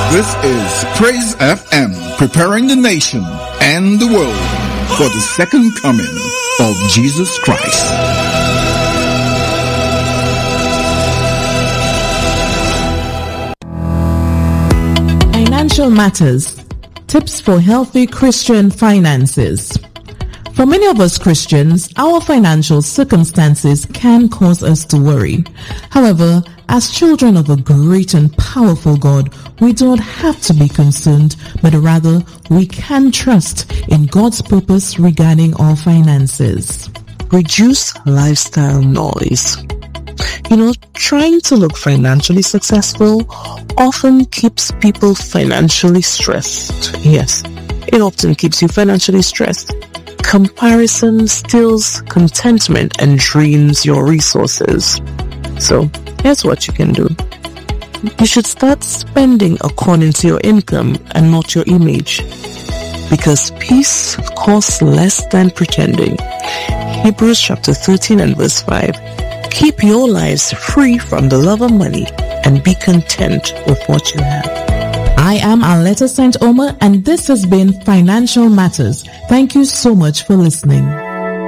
This is Praise FM, preparing the nation and the world for the second coming of Jesus Christ. Financial matters. Tips for healthy Christian finances. For many of us Christians, our financial circumstances can cause us to worry. However, as children of a great and powerful God, we don't have to be concerned, but rather we can trust in God's purpose regarding our finances. Reduce lifestyle noise. Trying to look financially successful often keeps people financially stressed. Yes, it often keeps you financially stressed. Comparison steals contentment and drains your resources. So, here's what you can do. You should start spending according to your income and not your image, because peace costs less than pretending. Hebrews chapter 13 and verse 5. Keep your lives free from the love of money and be content with what you have. I am Aletta St. Omer, and this has been Financial Matters. Thank you so much for listening.